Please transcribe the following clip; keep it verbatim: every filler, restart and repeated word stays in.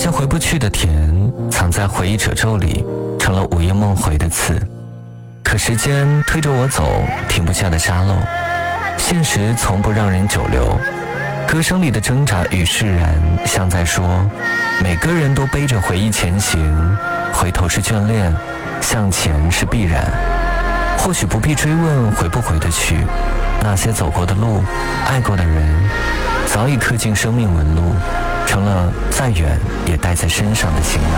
些回不去的甜，藏在回忆褶皱里，成了午夜梦回的刺。可时间推着我走，停不下的沙漏，现实从不让人久留。歌声里的挣扎与释然，像在说，每个人都背着回忆前行，回头是眷恋，向前是必然。或许不必追问回不回得去，那些走过的路，爱过的人，早已刻进生命纹路，成了再远也带在身上的行囊。